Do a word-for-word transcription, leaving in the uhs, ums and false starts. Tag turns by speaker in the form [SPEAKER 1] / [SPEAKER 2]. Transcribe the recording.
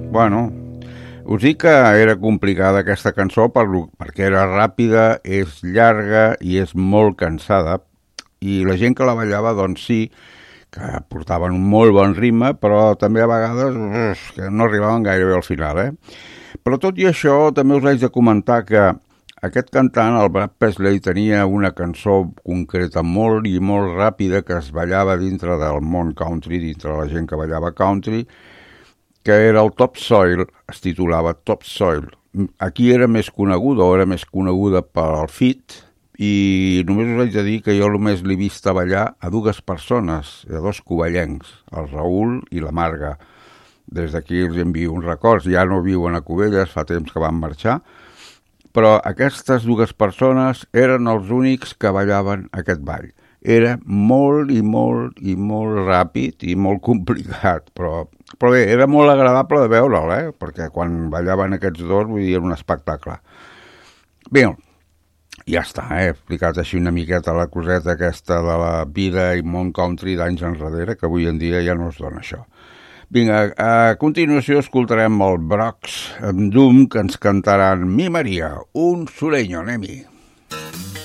[SPEAKER 1] Bueno, us dic que era complicada aquesta cançó per, perquè era ràpida, és llarga i és molt cansada, i la gent que la ballava, doncs sí, que portaven un molt bon ritme, però també a vegades uf, que no arribaven gairebé al final, eh? Però tot i això, també us haig de comentar que aquest cantant, el Brad Paisley, tenia una cançó concreta molt i molt ràpida que es ballava dintre del món country, dintre la gent que ballava country, que era el Topsoil, es titulava Topsoil. Aquí era més coneguda, o era més coneguda pel Fit, i només us haig de dir que jo només l'he vist a ballar a dues persones, a dos covellencs, el Raül i la Marga. Des d'aquí els envio uns records, ja no viuen a Cubelles, fa temps que van marxar, però aquestes dues persones eren els únics que ballaven aquest ball. Era molt i molt i molt ràpid i molt complicat, però, però bé, era molt agradable de veure'l, eh? Perquè quan ballaven aquests dos, vull dir, era un espectacle. Bé, ja està, eh? He explicat així una miqueta la coseta aquesta de la vida i món country d'anys enrere, que avui en dia ja no es dona això. Vinga, a continuació escoltarem el Brocs amb Doom, que ens cantaran Mi Maria, un sureño, anem-hi.